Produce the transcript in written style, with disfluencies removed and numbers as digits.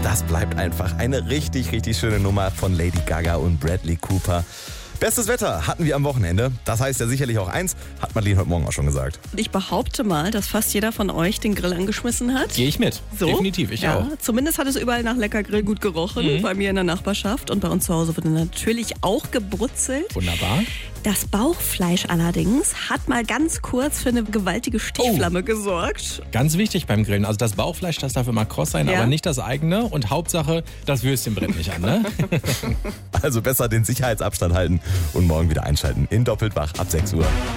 das bleibt einfach eine richtig, richtig schöne Nummer von Lady Gaga und Bradley Cooper. Bestes Wetter hatten wir am Wochenende. Das heißt ja sicherlich auch eins, hat Madeleine heute Morgen auch schon gesagt. Ich behaupte mal, dass fast jeder von euch den Grill angeschmissen hat. Gehe ich mit. So? Definitiv, ich auch. Zumindest hat es überall nach lecker Grill gut gerochen, bei mir in der Nachbarschaft. Und bei uns zu Hause wurde natürlich auch gebrutzelt. Wunderbar. Das Bauchfleisch allerdings hat mal ganz kurz für eine gewaltige Stichflamme gesorgt. Ganz wichtig beim Grillen. Also das Bauchfleisch, das darf immer kross sein, Ja. aber nicht das eigene. Und Hauptsache, das Würstchen brennt nicht an, ne? Also besser den Sicherheitsabstand halten und morgen wieder einschalten in Doppelt wach ab 6 Uhr.